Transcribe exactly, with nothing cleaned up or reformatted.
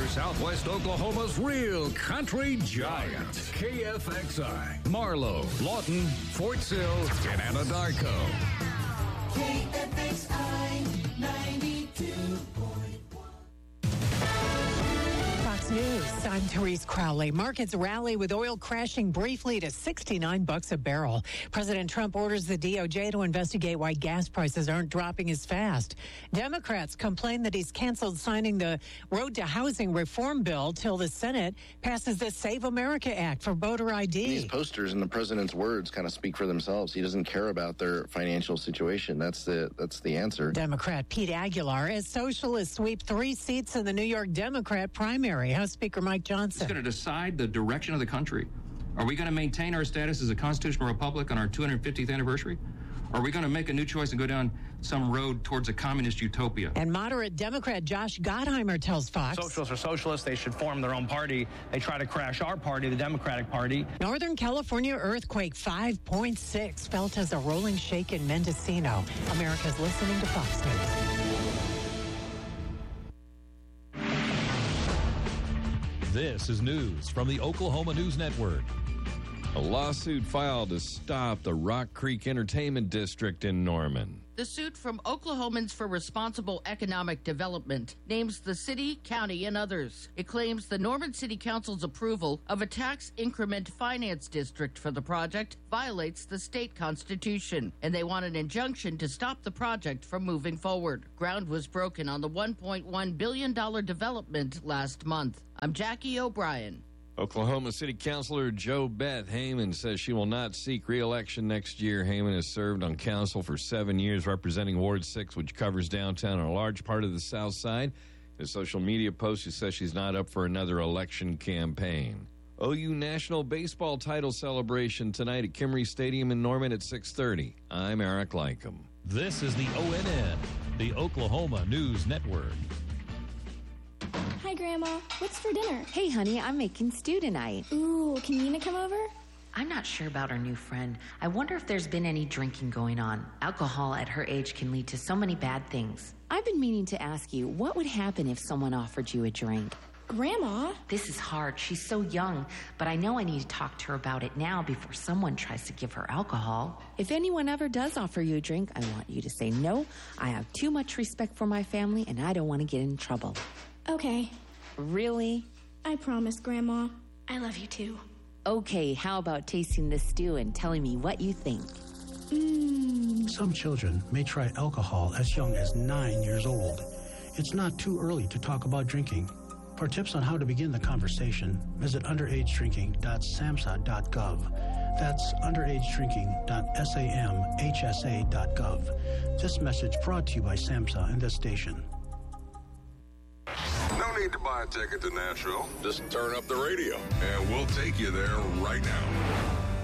Southwest Oklahoma's real country giant. K F X I, Marlow, Lawton, Fort Sill, and Anadarko. K F X I ninety-two point one. Fox News, I'm Therese Crowley. Markets rally with oil crashing briefly to sixty-nine bucks a barrel. President Trump orders the D O J to investigate why gas prices aren't dropping as fast. Democrats complain that he's canceled signing the Road to Housing Reform Bill till the Senate passes the Save America Act for voter I D. These posters and the president's words kind of speak for themselves. He doesn't care about their financial situation. That's the that's the answer. Democrat Pete Aguilar as socialists sweep three seats in the New York Democrat primary. House Speaker Mike Johnson. It's going to decide the direction of the country. Are we going to maintain our status as a constitutional republic on our two hundred fiftieth anniversary? Or are we going to make a new choice and go down some road towards a communist utopia? And moderate Democrat Josh Gottheimer tells Fox. Socialists are socialists. They should form their own party. They try to crash our party, the Democratic Party. Northern California earthquake five point six felt as a rolling shake in Mendocino. America's listening to Fox News. This is news from the Oklahoma News Network. A lawsuit filed to stop the Rock Creek Entertainment District in Norman. The suit from Oklahomans for Responsible Economic Development names the city, county, and others. It claims the Norman City Council's approval of a tax increment finance district for the project violates the state constitution, and they want an injunction to stop the project from moving forward. Ground was broken on the one point one billion dollars development last month. I'm Jackie O'Brien. Oklahoma City Councilor Jo Beth Heyman says she will not seek re-election next year. Heyman has served on council for seven years representing Ward six, which covers downtown and a large part of the south side. In a social media post, she says she's not up for another election campaign. O U National Baseball Title Celebration tonight at Kimry Stadium in Norman at six thirty. I'm Eric Lycom. This is the O N N, the Oklahoma News Network. Hi, Grandma. What's for dinner? Hey, honey, I'm making stew tonight. Ooh, can Nina come over? I'm not sure about our new friend. I wonder if there's been any drinking going on. Alcohol at her age can lead to so many bad things. I've been meaning to ask you, what would happen if someone offered you a drink? Grandma? This is hard. She's so young, but I know I need to talk to her about it now before someone tries to give her alcohol. If anyone ever does offer you a drink, I want you to say no. I have too much respect for my family, and I don't want to get in trouble. Okay. Really? I promise, Grandma. I love you too. Okay, how about tasting this stew and telling me what you think? Mmm. Some children may try alcohol as young as nine years old. It's not too early to talk about drinking. For tips on how to begin the conversation, visit underage drinking dot samhsa dot gov. That's underage drinking dot samhsa dot gov. This message brought to you by SAMHSA and this station. No need to buy a ticket to Nashville. Just turn up the radio, and we'll take you there right now.